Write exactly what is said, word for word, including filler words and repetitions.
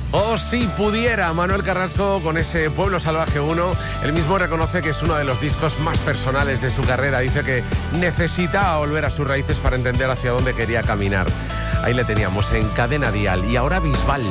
Oh, si pudiera. Manuel Carrasco con ese Pueblo Salvaje uno. Él mismo reconoce que es uno de los discos más personales de su carrera. Dice que necesitaba volver a sus raíces para entender hacia dónde quería caminar. Ahí le teníamos en Cadena Dial. Y ahora Bisbal.